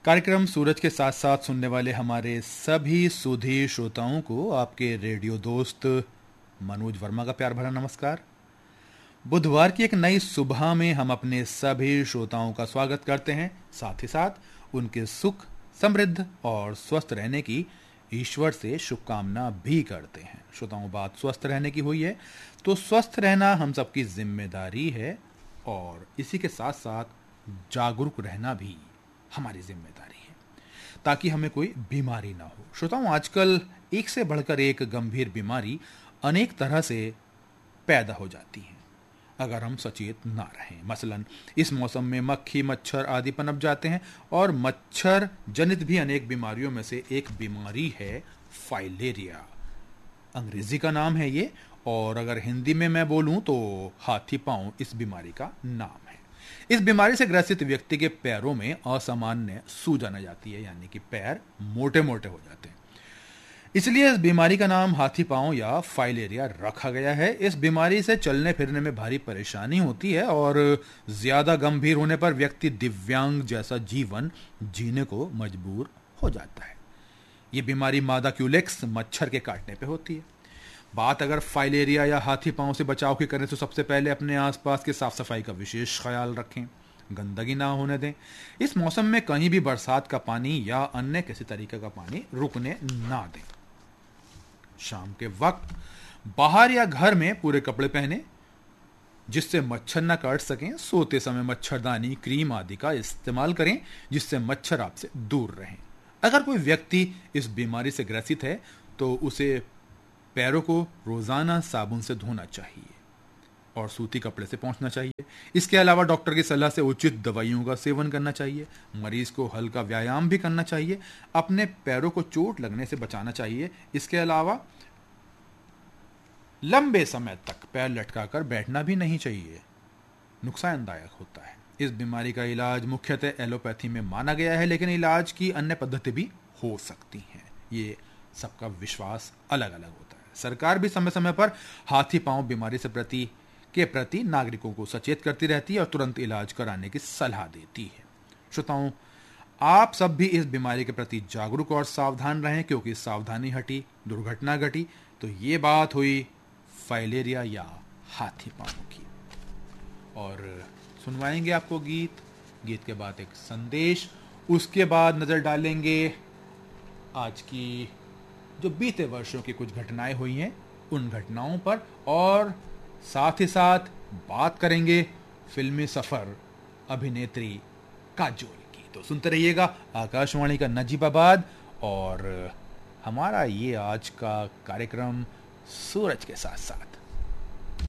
कार्यक्रम सूरज के साथ साथ सुनने वाले हमारे सभी सुधी श्रोताओं को आपके रेडियो दोस्त मनोज वर्मा का प्यार भरा नमस्कार। बुधवार की एक नई सुबह में हम अपने सभी श्रोताओं का स्वागत करते हैं, साथ ही साथ उनके सुख, समृद्ध और स्वस्थ रहने की ईश्वर से शुभकामना भी करते हैं। श्रोताओं, बात स्वस्थ रहने की हुई है तो स्वस्थ रहना हम सबकी जिम्मेदारी है और इसी के साथ साथ जागरूक रहना भी हमारी जिम्मेदारी है ताकि हमें कोई बीमारी ना हो। श्रोताओं, आजकल एक से बढ़कर एक गंभीर बीमारी अनेक तरह से पैदा हो जाती है अगर हम सचेत ना रहें। मसलन इस मौसम में मक्खी, मच्छर आदि पनप जाते हैं और मच्छर जनित भी अनेक बीमारियों में से एक बीमारी है फाइलेरिया। अंग्रेजी का नाम है ये और अगर हिंदी में मैं बोलूं तो हाथी पांव इस बीमारी का नाम है। इस बीमारी से ग्रसित व्यक्ति के पैरों में असामान्य सूजन आ जाती है, यानी कि पैर मोटे मोटे हो जाते हैं। इसलिए इस बीमारी का नाम हाथी पांव या फाइलेरिया रखा गया है। इस बीमारी से चलने फिरने में भारी परेशानी होती है और ज्यादा गंभीर होने पर व्यक्ति दिव्यांग जैसा जीवन जीने को मजबूर हो जाता है। ये बीमारी मादा क्यूलेक्स मच्छर के काटने पे होती है। बात अगर फाइलेरिया या हाथी पांव से बचाव की करें तो सबसे पहले अपने आसपास की साफ सफाई का विशेष ख्याल रखें, गंदगी ना होने दें। इस मौसम में कहीं भी बरसात का पानी या अन्य किसी तरीके का पानी रुकने ना दें। शाम के वक्त बाहर या घर में पूरे कपड़े पहने जिससे मच्छर न काट सकें। सोते समय मच्छरदानी, क्रीम आदि का इस्तेमाल करें जिससे मच्छर आपसे दूर रहें। अगर कोई व्यक्ति इस बीमारी से ग्रसित है तो उसे पैरों को रोजाना साबुन से धोना चाहिए और सूती कपड़े से पोंछना चाहिए। इसके अलावा डॉक्टर की सलाह से उचित दवाइयों का सेवन करना चाहिए। मरीज को हल्का व्यायाम भी करना चाहिए। अपने पैरों को चोट लगने से बचाना चाहिए। इसके अलावा लंबे समय तक पैर लटकाकर बैठना भी नहीं चाहिए, नुकसानदायक होता है। इस बीमारी का इलाज मुख्यतः एलोपैथी में माना गया है, लेकिन इलाज की अन्य पद्धति भी हो सकती हैं। ये सबका विश्वास अलग अलग होता है। सरकार भी समय समय पर हाथी पांव बीमारी से प्रति नागरिकों को सचेत करती रहती है और तुरंत इलाज कराने की सलाह देती है। श्रोताओं, आप सब भी इस बीमारी के प्रति जागरूक और सावधान रहें, क्योंकि सावधानी हटी दुर्घटना घटी। तो ये बात हुई फाइलेरिया या हाथी पांव की। और सुनवाएंगे आपको गीत के बाद एक संदेश, उसके बाद नजर डालेंगे आज की जो बीते वर्षों की कुछ घटनाएं हुई हैं उन घटनाओं पर, और साथ ही साथ बात करेंगे फिल्मी सफर अभिनेत्री काजोल की। तो सुनते रहिएगा आकाशवाणी का नजीबाबाद और हमारा ये आज का कार्यक्रम सूरज के साथ साथ।